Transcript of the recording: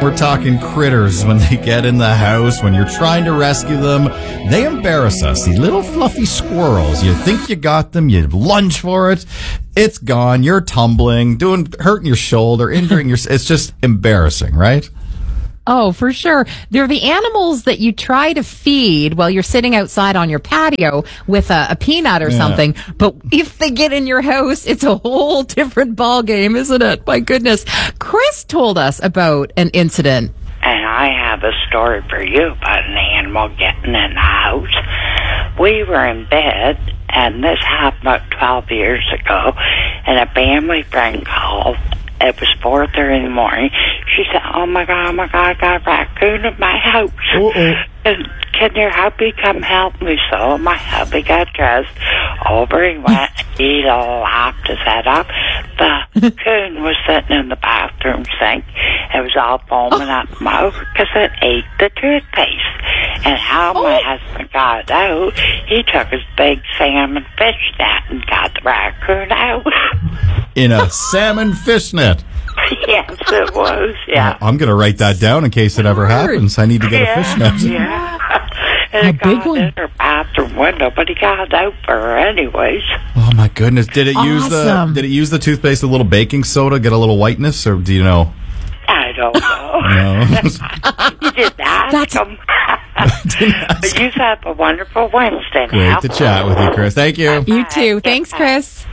We're talking critters when they get in the house, when you're trying to rescue them. They embarrass us. These little fluffy squirrels. You think you got them, you lunge for it. It's gone. You're tumbling, hurting your shoulder, injuring your... It's just embarrassing, right? Oh, for sure. They're the animals that you try to feed while you're sitting outside on your patio with a peanut or something. But if they get in your house, it's a whole different ball game, isn't it? My goodness. Chris told us about an incident. And I have a story for you about an animal getting in the house. We were in bed, and this happened about 12 years ago, and a family friend called. It was 4:30 in the morning. She said, oh my God, I got a raccoon in my house. And can your hubby come help me? So my hubby got dressed. Over he went. He laughed his head off. The raccoon was sitting in the bathroom sink. It was all foaming at the mouth because it ate the toothpaste. And how my husband got it out, he took his big salmon fish net and got the raccoon out. In a salmon fish net. Yes, it was, yeah. I'm going to write that down in case it ever happens. I need to get a fish net. Yeah. And it big got one. in her bathroom window, but he got it out for her anyways. Oh my goodness! Did it Awesome. use the toothpaste, a little baking soda, get a little whiteness, or do you know? I don't know. No. You didn't ask him. But you have a wonderful Wednesday now. Great to chat with you, Chris. Thank you. You too. Thanks, Chris.